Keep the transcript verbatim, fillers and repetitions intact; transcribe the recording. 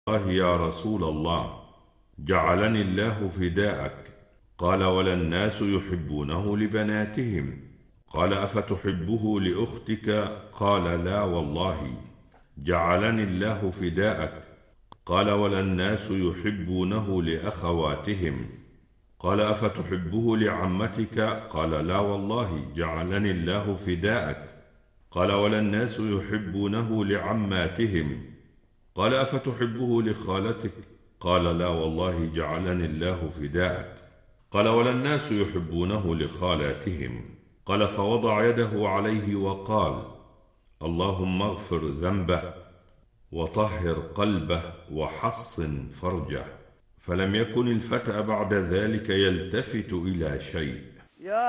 الله يا رسول الله، جعلني الله فداءك. قال: ولا الناس يحبونه لبناتهم. قال: أفتحبه لأختك؟ قال: لا والله. جعلني الله فداءك. قال: ولا الناس يحبونه لأخواتهم. قال: أفتحبه لعمتك؟ قال: لا والله. جعلني الله فداءك. قال: ولا الناس يحبونه لعماتهم. قال: أفتحبه لخالتك؟ قال: لا والله. جعلني الله فداءك. قال: ولا الناس يحبونه لخالاتهم. قال: فوضع يده عليه وقال: اللهم اغفر ذنبه وطهر قلبه وحصن فرجه. فلم يكن الفتى بعد ذلك يلتفت إلى شيء.